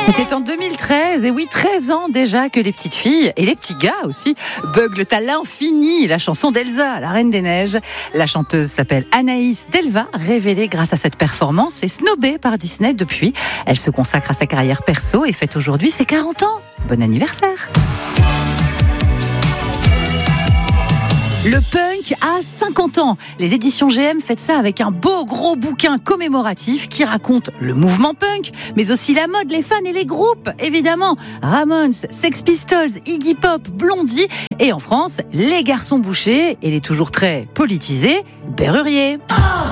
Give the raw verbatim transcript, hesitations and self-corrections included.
C'était en deux mille treize, et oui, treize ans déjà que les petites filles, et les petits gars aussi, beuglent à l'infini la chanson d'Elsa, la Reine des Neiges. La chanteuse s'appelle Anaïs Delva, révélée grâce à cette performance et snobée par Disney depuis. Elle se consacre à sa carrière perso et fête aujourd'hui ses quarante ans. Bon anniversaire! Le punk a cinquante ans. Les éditions G M fêtent ça avec un beau gros bouquin commémoratif qui raconte le mouvement punk, mais aussi la mode, les fans et les groupes, évidemment. Ramones, Sex Pistols, Iggy Pop, Blondie et en France, les Garçons Bouchers et les toujours très politisés Bérurier.